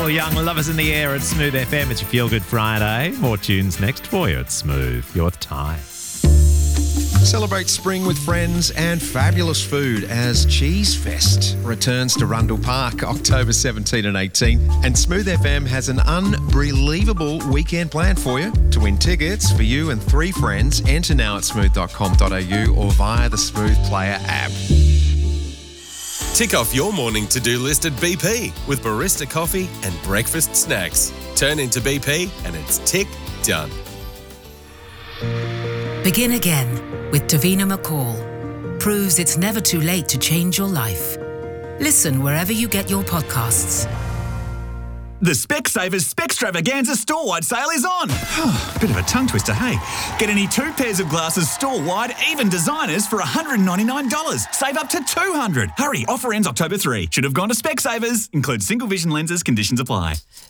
Well, young lovers in the air at Smooth FM. It's your Feel Good Friday. More tunes next for you at Smooth. You're with Ty. Celebrate spring with friends and fabulous food as Cheese Fest returns to Rundle Park October 17 and 18. And Smooth FM has an unbelievable weekend planned for you. To win tickets for you and 3 friends, enter now at smooth.com.au or via the Smooth Player app. Tick off your morning to-do list at BP with barista coffee and breakfast snacks. Turn into BP and it's tick done. Begin again with Davina McCall. Proves it's never too late to change your life. Listen wherever you get your podcasts. The Specsavers Specstravaganza store-wide sale is on. Bit of a tongue twister, hey? Get any 2 pairs of glasses store-wide, even designers, for $199. Save up to $200. Hurry, offer ends October 3. Should have gone to Specsavers. Includes single vision lenses, conditions apply.